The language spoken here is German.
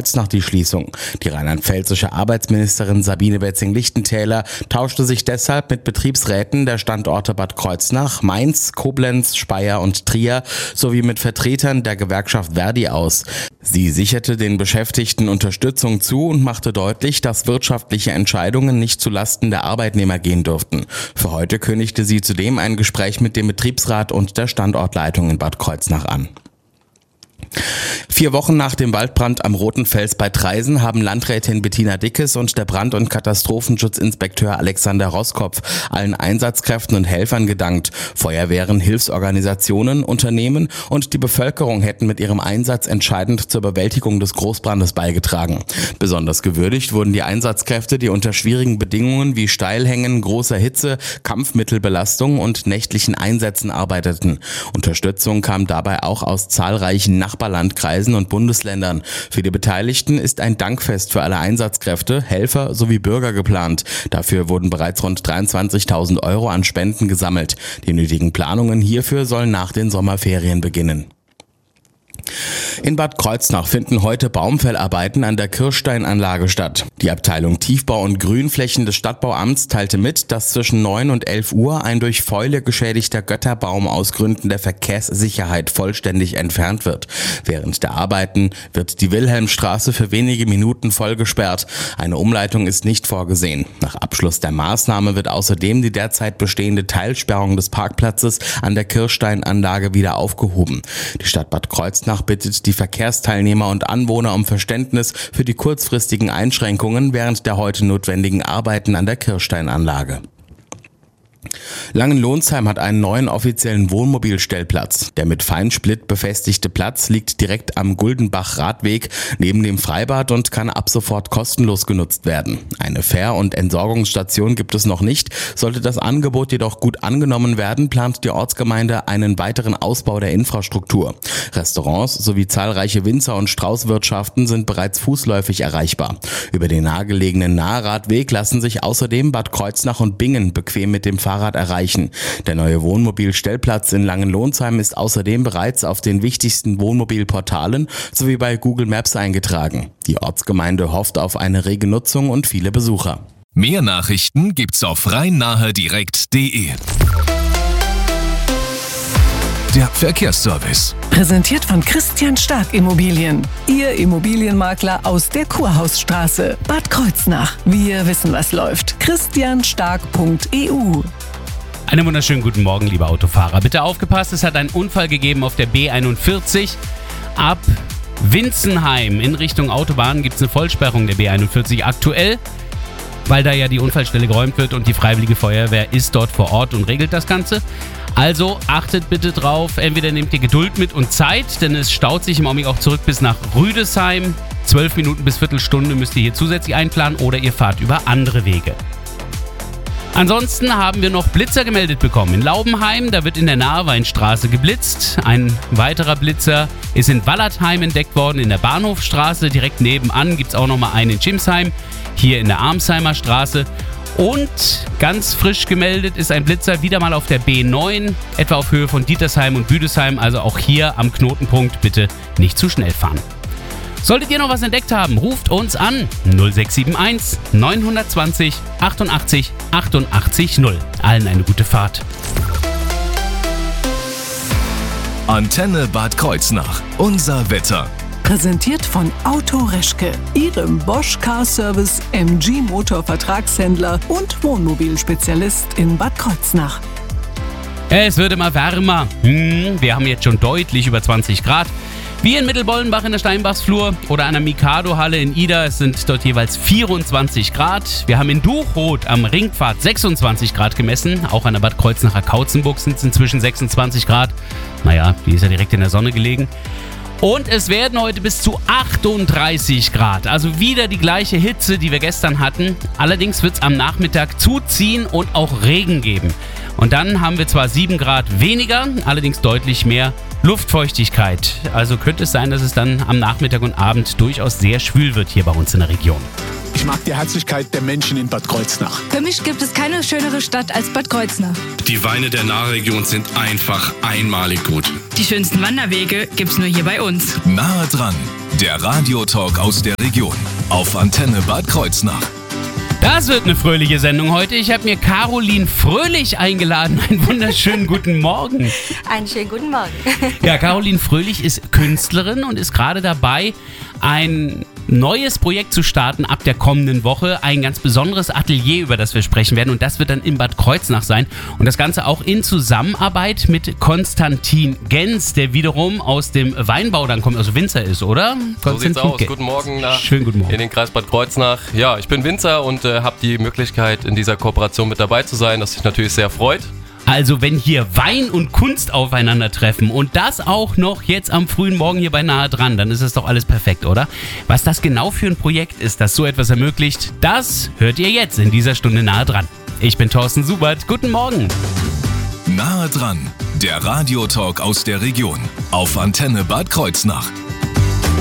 Kreuznach die Schließung. Die rheinland-pfälzische Arbeitsministerin Sabine Wetzing-Lichtentäler tauschte sich deshalb mit Betriebsräten der Standorte Bad Kreuznach, Mainz, Koblenz, Speyer und Trier sowie mit Vertretern der Gewerkschaft Verdi aus. Sie sicherte den Beschäftigten Unterstützung zu und machte deutlich, dass wirtschaftliche Entscheidungen nicht zulasten der Arbeitnehmer gehen dürften. Für heute kündigte sie zudem ein Gespräch mit dem Betriebsrat und der Standortleitung in Bad Kreuznach an. 4 Wochen nach dem Waldbrand am Roten Fels bei Traisen haben Landrätin Bettina Dickes und der Brand- und Katastrophenschutzinspekteur Alexander Roskopf allen Einsatzkräften und Helfern gedankt. Feuerwehren, Hilfsorganisationen, Unternehmen und die Bevölkerung hätten mit ihrem Einsatz entscheidend zur Bewältigung des Großbrandes beigetragen. Besonders gewürdigt wurden die Einsatzkräfte, die unter schwierigen Bedingungen wie Steilhängen, großer Hitze, Kampfmittelbelastung und nächtlichen Einsätzen arbeiteten. Unterstützung kam dabei auch aus zahlreichen Nachbarlandkreisen und Bundesländern. Für die Beteiligten ist ein Dankfest für alle Einsatzkräfte, Helfer sowie Bürger geplant. Dafür wurden bereits rund 23.000 € an Spenden gesammelt. Die nötigen Planungen hierfür sollen nach den Sommerferien beginnen. In Bad Kreuznach finden heute Baumfellarbeiten an der Kirschsteinanlage statt. Die Abteilung Tiefbau und Grünflächen des Stadtbauamts teilte mit, dass zwischen 9 und 11 Uhr ein durch Fäule geschädigter Götterbaum aus Gründen der Verkehrssicherheit vollständig entfernt wird. Während der Arbeiten wird die Wilhelmstraße für wenige Minuten voll gesperrt. Eine Umleitung ist nicht vorgesehen. Nach Abschluss der Maßnahme wird außerdem die derzeit bestehende Teilsperrung des Parkplatzes an der Kirschsteinanlage wieder aufgehoben. Die Stadt Bad Kreuznach bittet die Verkehrsteilnehmer und Anwohner um Verständnis für die kurzfristigen Einschränkungen während der heute notwendigen Arbeiten an der Kirschsteinanlage. Langenlohnsheim hat einen neuen offiziellen Wohnmobilstellplatz. Der mit Feinsplit befestigte Platz liegt direkt am Guldenbach-Radweg neben dem Freibad und kann ab sofort kostenlos genutzt werden. Eine Fähr- und Entsorgungsstation gibt es noch nicht. Sollte das Angebot jedoch gut angenommen werden, plant die Ortsgemeinde einen weiteren Ausbau der Infrastruktur. Restaurants sowie zahlreiche Winzer- und Straußwirtschaften sind bereits fußläufig erreichbar. Über den nahegelegenen Nahradweg lassen sich außerdem Bad Kreuznach und Bingen bequem mit dem Fahrrad erreichen. Der neue Wohnmobilstellplatz in Langenlohnsheim ist außerdem bereits auf den wichtigsten Wohnmobilportalen sowie bei Google Maps eingetragen. Die Ortsgemeinde hofft auf eine rege Nutzung und viele Besucher. Mehr Nachrichten gibt's auf rhein-nahe-direkt.de. Der Verkehrsservice. Präsentiert von Christian Stark Immobilien. Ihr Immobilienmakler aus der Kurhausstraße, Bad Kreuznach. Wir wissen, was läuft. christianstark.eu. Einen wunderschönen guten Morgen, liebe Autofahrer. Bitte aufgepasst, es hat einen Unfall gegeben auf der B41. Ab Winzenheim in Richtung Autobahn gibt es eine Vollsperrung der B41 aktuell, weil da ja die Unfallstelle geräumt wird und die Freiwillige Feuerwehr ist dort vor Ort und regelt das Ganze. Also achtet bitte drauf, entweder nehmt ihr Geduld mit und Zeit, denn es staut sich im Augenblick auch zurück bis nach Rüdesheim. 12 Minuten bis Viertelstunde müsst ihr hier zusätzlich einplanen oder ihr fahrt über andere Wege. Ansonsten haben wir noch Blitzer gemeldet bekommen. In Laubenheim, da wird in der Naheweinstraße geblitzt. Ein weiterer Blitzer ist in Wallertheim entdeckt worden, in der Bahnhofstraße. Direkt nebenan gibt es auch nochmal einen in Chimsheim, hier in der Armsheimer Straße. Und ganz frisch gemeldet ist ein Blitzer wieder mal auf der B9, etwa auf Höhe von Dietersheim und Büdesheim. Also auch hier am Knotenpunkt bitte nicht zu schnell fahren. Solltet ihr noch was entdeckt haben, ruft uns an 0671 920 88 88 0. Allen eine gute Fahrt. Antenne Bad Kreuznach. Unser Wetter. Präsentiert von Auto Reschke, Ihrem Bosch Car Service, MG Motor Vertragshändler und Wohnmobilspezialist in Bad Kreuznach. Es wird immer wärmer. Wir haben jetzt schon deutlich über 20 Grad. Wie in Mittelbollenbach in der Steinbachsflur oder an der Mikado-Halle in Ida, es sind dort jeweils 24 Grad. Wir haben in Duchroth am Ringpfad 26 Grad gemessen. Auch an der Bad Kreuznacher Kautzenburg sind es inzwischen 26 Grad. Naja, die ist ja direkt in der Sonne gelegen. Und es werden heute bis zu 38 Grad. Also wieder die gleiche Hitze, die wir gestern hatten. Allerdings wird es am Nachmittag zuziehen und auch Regen geben. Und dann haben wir zwar 7 Grad weniger, allerdings deutlich mehr Luftfeuchtigkeit. Also könnte es sein, dass es dann am Nachmittag und Abend durchaus sehr schwül wird hier bei uns in der Region. Ich mag die Herzlichkeit der Menschen in Bad Kreuznach. Für mich gibt es keine schönere Stadt als Bad Kreuznach. Die Weine der Nahregion sind einfach einmalig gut. Die schönsten Wanderwege gibt's nur hier bei uns. Nahe dran, der Radiotalk aus der Region auf Antenne Bad Kreuznach. Das wird eine fröhliche Sendung heute. Ich habe mir Caroline Fröhlich eingeladen. Einen wunderschönen guten Morgen. Einen schönen guten Morgen. Ja, Caroline Fröhlich ist Künstlerin und ist gerade dabei, ein neues Projekt zu starten ab der kommenden Woche. Ein ganz besonderes Atelier, über das wir sprechen werden. Und das wird dann in Bad Kreuznach sein. Und das Ganze auch in Zusammenarbeit mit Konstantin Gens, der wiederum aus dem Weinbau dann kommt, also Winzer ist, oder? So sieht's aus. Guten Morgen Schönen guten Morgen. In den Kreis Bad Kreuznach. Ja, ich bin Winzer und habe die Möglichkeit, in dieser Kooperation mit dabei zu sein, das sich natürlich sehr freut. Also wenn hier Wein und Kunst aufeinandertreffen und das auch noch jetzt am frühen Morgen hier bei Nahe dran, dann ist es doch alles perfekt, oder? Was das genau für ein Projekt ist, das so etwas ermöglicht, das hört ihr jetzt in dieser Stunde Nahe dran. Ich bin Thorsten Subert, guten Morgen. Nahe dran, der Radiotalk aus der Region auf Antenne Bad Kreuznach.